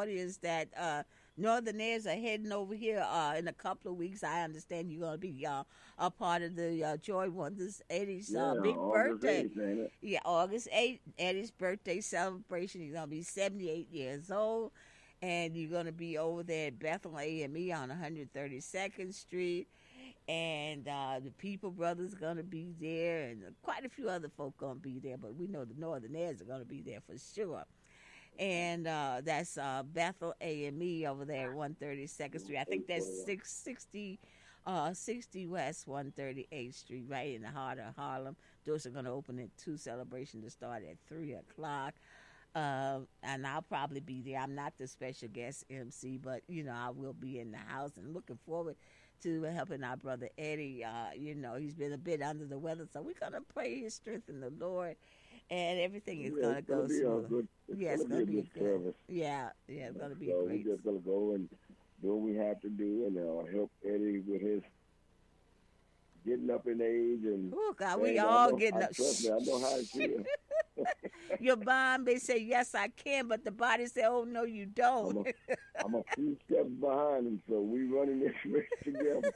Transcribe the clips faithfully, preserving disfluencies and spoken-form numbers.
audience that uh, Northerners are heading over here uh, in a couple of weeks. I understand you're going to be uh, a part of the uh, Joy Wonders Eddie's uh, Yeah, big August birthday. eighth, ain't it? Yeah, August eighth, Eddie's birthday celebration. He's going to be seventy-eight years old. And you're going to be over there at Bethel A M E on one hundred thirty-second Street. And uh, the People Brothers going to be there. And quite a few other folk going to be there. But we know the Northerners are going to be there for sure. And uh, that's uh, Bethel A M E over there at one hundred thirty-second Street. I think that's six sixty, uh, sixty West one hundred thirty-eighth Street, right in the heart of Harlem. Doors are going to open at two. Celebration to start at three o'clock. Uh, and I'll probably be there. I'm not the special guest M C, but, you know, I will be in the house and looking forward to helping our brother Eddie. Uh, you know, he's been a bit under the weather, so we're going to pray his strength in the Lord, and everything is Yeah, going to it's go gonna be a smooth. good. It's Yeah, it's gonna going be to a be good good. service. Yeah, yeah, it's going to be So great. we're just gonna go and do what we have to do, and uh, help Eddie with his getting up in age. And Oh, God, we and I all know- getting I, up. Trust me, I know how it feels. Your mind may say, yes, I can, but the body say, oh, no, you I'm don't. a, I'm a few steps behind him, so we running this race together.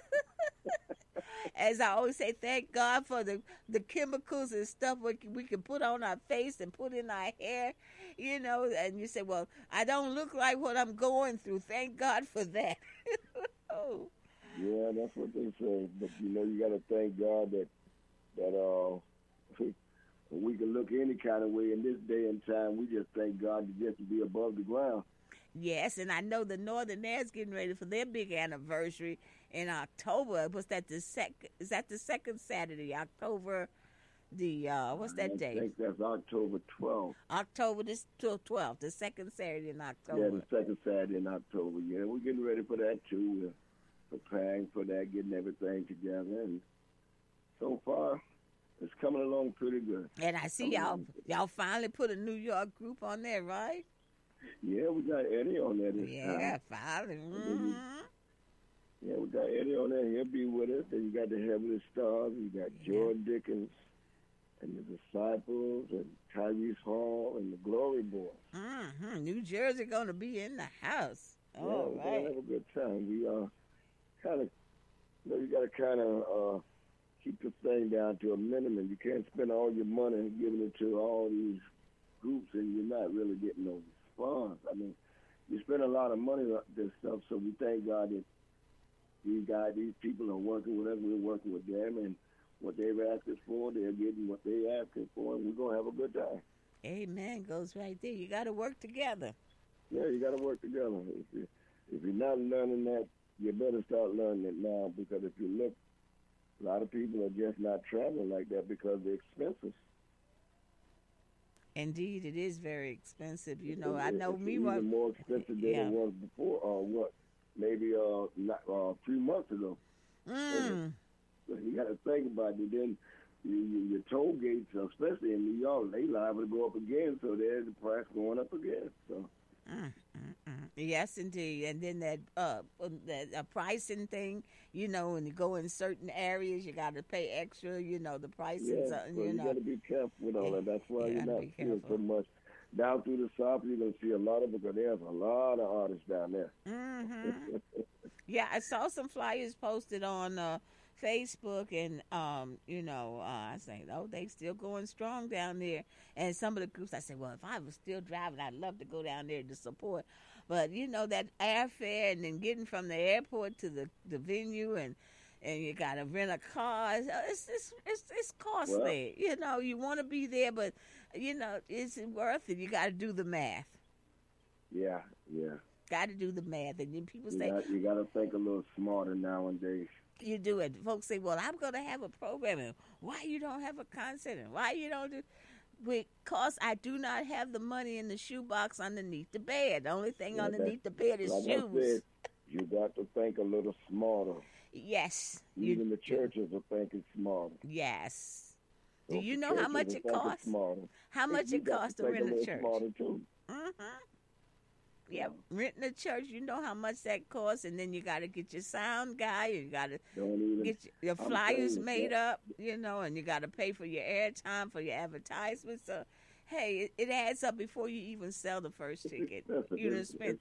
As I always say, thank God for the, the chemicals and stuff we can, we can put on our face and put in our hair, you know. And you say, well, I don't look like what I'm going through. Thank God for that. Oh. Yeah, that's what they say. But you know, you got to thank God that that uh, we can look any kind of way in this day and time. We just thank God to just to be above the ground. Yes, and I know the Northerners getting ready for their big anniversary in October. Was that the second? Is that the second Saturday? October, the uh, what's that I day? think that's October twelfth. October this twelfth, the second Saturday in October. Yeah, the second Saturday in October. Yeah, we're getting ready for that too. We're preparing for that, getting everything together, and so far it's coming along pretty good. And I see Coming y'all along. y'all finally put a New York group on there, right? Yeah, we got Eddie on there this Yeah, time. finally. then we- Mhm. Yeah, we got Eddie on there. He'll be with us. Then you got the Heavenly Stars. You got Yeah. Jordan Dickens and the Disciples and Tyrese Hall and the Glory Boys. Mm-hmm. New Jersey gonna be in the house. Yeah, All we're gonna right. have a good time. We uh kind of, you know, you got to kind of uh, keep the thing down to a minimum. You can't spend all your money giving it to all these groups and you're not really getting no response. I mean, you spend a lot of money on this stuff, so we thank God that these guys, these people are working with us. We're working with them, and what they've asked us for, they're getting what they're asking for, and we're going to have a good time. Amen. Goes right there. You got to work together. Yeah, you got to work together. If, you, if you're not learning that, you better start learning it now, because if you look, a lot of people are just not traveling like that because they're expensive. Indeed, it is very expensive. You know, It- I know it's me even one. more expensive than Yeah. it was before, or what, maybe uh, not, uh, a few months ago. Mm. So you got to think about it. Then you, you, your toll gates, especially in New York, they liable to go up again, so there's the price going up again. So Mm, mm, mm. Yes, indeed. And then that uh that uh, pricing thing, you know, when you go in certain areas, you got to pay extra. You know, the pricing, yeah, something. so You you know, got to be careful with all that. That's why You you're gotta not be seeing so careful. much down through the south. You're gonna see a lot of because there's a lot of artists down there. hmm Yeah, I saw some flyers posted on uh, Facebook, and um, you know, uh, I say, oh, they still going strong down there. And some of the groups, I said, well, if I was still driving, I'd love to go down there to support. But you know, that airfare and then getting from the airport to the, the venue, and and you got to rent a car. It's it's it's, it's, it's costly. You know, you want to be there, but you know, it's worth it. You got to do the math. Yeah, yeah. Got to do the math, and then people You say, got, you got to think a little smarter nowadays. you do it. Folks say, well, I'm going to have a program. And why you don't have a concert? And why you don't do... Because I do not have the money in the shoebox underneath the bed. The only thing Yeah, underneath the bed is Like I shoes. said, you got to think a little smarter. Yes. Even you the churches are thinking smarter. Yes. Do Those you know how churches much are it thinking costs? Smarter. How much You it got costs to think rent a little church? Smarter too. Mm-hmm. Yeah, renting a church, you know how much that costs, and then you got to get your sound guy, you got to Don't even. get your, your I'm flyers telling you, made yeah. up, you know, and you got to pay for your airtime, for your advertisements. So, hey, it, it adds up before you even sell the first ticket. It's, You done it's, spent